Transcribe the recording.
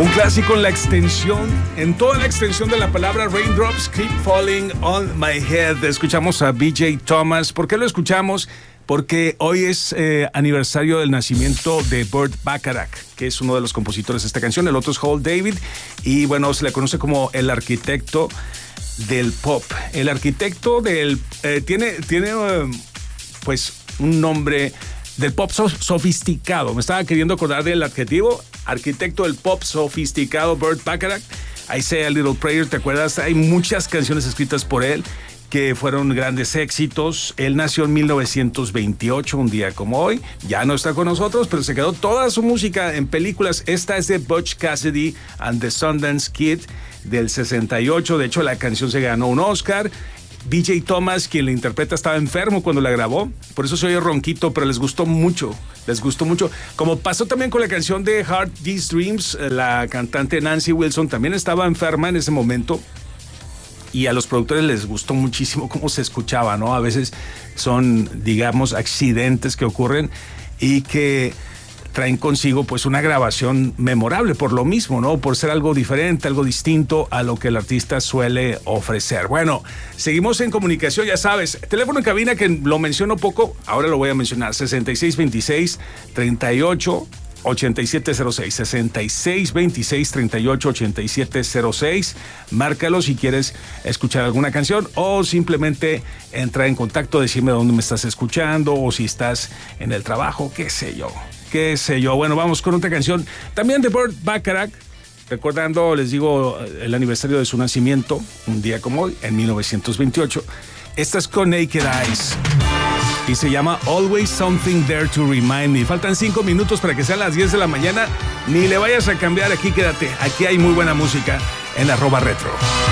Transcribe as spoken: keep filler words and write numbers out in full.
Un clásico en la extensión, en toda la extensión de la palabra Raindrops Keep Falling on My Head. Escuchamos a B J Thomas. ¿Por qué lo escuchamos? Porque hoy es eh, aniversario del nacimiento de Burt Bacharach, que es uno de los compositores de esta canción. El otro es Hal David y bueno, se le conoce como el arquitecto del pop. El arquitecto del... Eh, tiene, tiene eh, pues un nombre del pop so- sofisticado. Me estaba queriendo acordar del adjetivo. Arquitecto del pop sofisticado, Burt Bacharach. I Say a Little Prayer, ¿te acuerdas? Hay muchas canciones escritas por él que fueron grandes éxitos. Él nació en mil novecientos veintiocho, un día como hoy. Ya no está con nosotros, pero se quedó toda su música en películas. Esta es de Butch Cassidy and the Sundance Kid del sesenta y ocho. De hecho, la canción se ganó un Oscar. B J Thomas, quien la interpreta, estaba enfermo cuando la grabó, por eso se oye ronquito, pero les gustó mucho, les gustó mucho. Como pasó también con la canción de Heart These Dreams, la cantante Nancy Wilson también estaba enferma en ese momento y a los productores les gustó muchísimo cómo se escuchaba, ¿no? A veces son, digamos, accidentes que ocurren y que traen consigo pues una grabación memorable por lo mismo, ¿no? Por ser algo diferente, algo distinto a lo que el artista suele ofrecer. Bueno, seguimos en comunicación, ya sabes, teléfono en cabina que lo menciono poco, ahora lo voy a mencionar, sesenta y seis veintiséis, treinta y ocho, ochenta y siete cero seis, sesenta y seis veintiséis, treinta y ocho, ochenta y siete cero seis. Márcalo si quieres escuchar alguna canción o simplemente entrar en contacto, decirme dónde me estás escuchando o si estás en el trabajo, qué sé yo. qué sé yo. Bueno, vamos con otra canción también de Burt Bacharach, recordando, les digo, el aniversario de su nacimiento, un día como hoy, en mil novecientos veintiocho. Esta es con Naked Eyes y se llama Always Something There to Remind Me. Faltan cinco minutos para que sean las diez de la mañana. Ni le vayas a cambiar, aquí quédate. Aquí hay muy buena música en arroba retro.